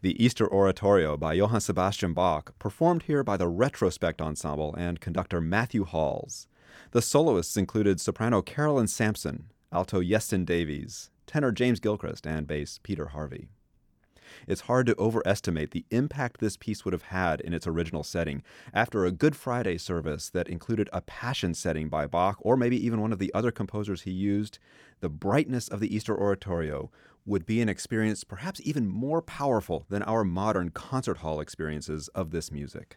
The Easter Oratorio by Johann Sebastian Bach, performed here by the Retrospect Ensemble and conductor Matthew Halls. The soloists included soprano Carolyn Sampson, alto Yeston Davies, tenor James Gilchrist, and bass Peter Harvey. It's hard to overestimate the impact this piece would have had in its original setting. After a Good Friday service that included a Passion setting by Bach, or maybe even one of the other composers he used, the brightness of the Easter Oratorio would be an experience perhaps even more powerful than our modern concert hall experiences of this music.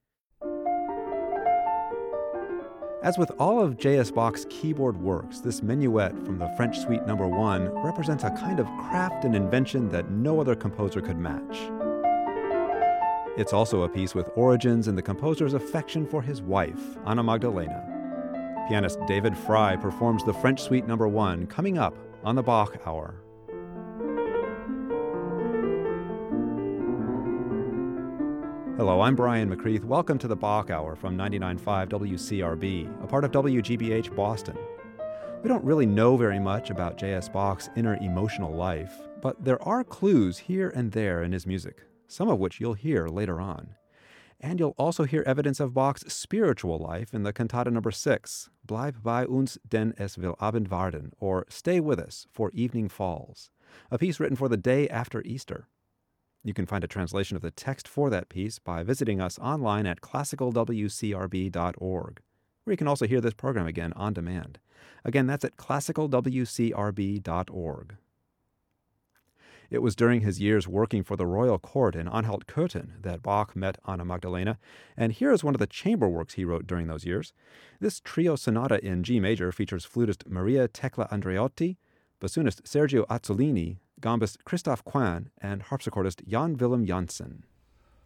As with all of J.S. Bach's keyboard works, this minuet from the French Suite No. 1 represents a kind of craft and invention that no other composer could match. It's also a piece with origins in the composer's affection for his wife, Anna Magdalena. Pianist David Frey performs the French Suite No. 1 coming up on the Bach Hour. Hello, I'm Brian McCreath. Welcome to the Bach Hour from 99.5 WCRB, a part of WGBH Boston. We don't really know very much about J.S. Bach's inner emotional life, but there are clues here and there in his music, some of which you'll hear later on. And you'll also hear evidence of Bach's spiritual life in the Cantata No. 6, Bleib bei uns, denn es will Abend werden, or Stay with us, for evening falls, a piece written for the day after Easter. You can find a translation of the text for that piece by visiting us online at classicalwcrb.org, where you can also hear this program again on demand. Again, that's at classicalwcrb.org. It was during his years working for the royal court in Anhalt-Köthen that Bach met Anna Magdalena, and here is one of the chamber works he wrote during those years. This trio sonata in G major features flutist Maria Tecla Andreotti, bassoonist Sergio Azzolini, gambist Christoph Quan, and harpsichordist Jan Willem Janssen.